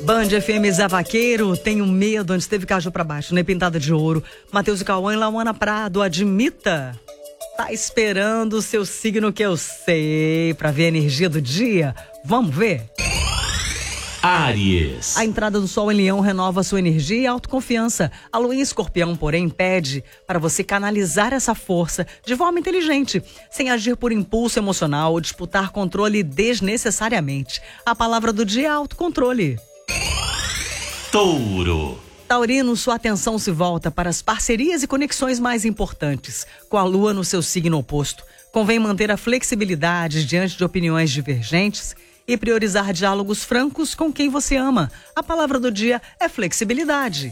Band FM Zé Vaqueiro, tenho medo, onde esteve caju pra baixo, nem pintada de ouro. Matheus e Cauã e Lauana Prado, admita. Tá esperando o seu signo que eu sei, pra ver a energia do dia? Vamos ver? Áries. A entrada do sol em Leão renova sua energia e autoconfiança. A lua em Escorpião, porém, pede para você canalizar essa força de forma inteligente, sem agir por impulso emocional ou disputar controle desnecessariamente. A palavra do dia é autocontrole. Touro. Taurino, sua atenção se volta para as parcerias e conexões mais importantes. Com a lua no seu signo oposto, convém manter a flexibilidade diante de opiniões divergentes e priorizar diálogos francos com quem você ama. A palavra do dia é flexibilidade.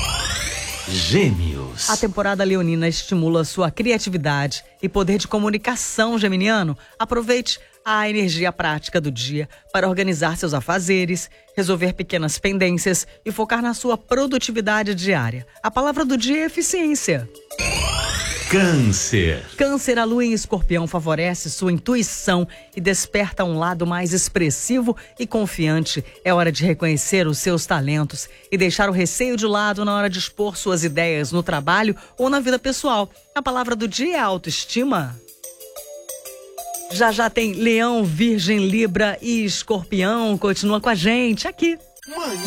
Gêmeos. A temporada leonina estimula sua criatividade e poder de comunicação, geminiano. Aproveite a energia prática do dia para organizar seus afazeres, resolver pequenas pendências e focar na sua produtividade diária. A palavra do dia é eficiência. Câncer. Câncer, a lua em Escorpião favorece sua intuição e desperta um lado mais expressivo e confiante. É hora de reconhecer os seus talentos e deixar o receio de lado na hora de expor suas ideias no trabalho ou na vida pessoal. A palavra do dia é autoestima. Já tem Leão, Virgem, Libra e Escorpião. Continua com a gente aqui.